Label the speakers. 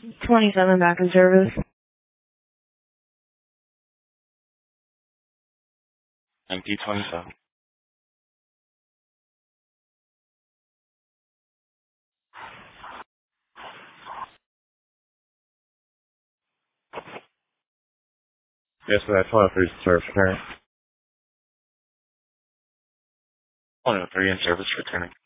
Speaker 1: 27 back in service.
Speaker 2: MP27. Yes, sir. 103 service returning. 103 in service returning.